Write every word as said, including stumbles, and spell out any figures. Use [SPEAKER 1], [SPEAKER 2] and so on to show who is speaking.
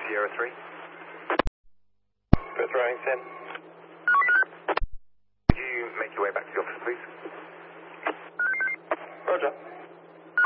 [SPEAKER 1] Sierra three.
[SPEAKER 2] Perth Remington.
[SPEAKER 1] Would you make your way back to the office, please?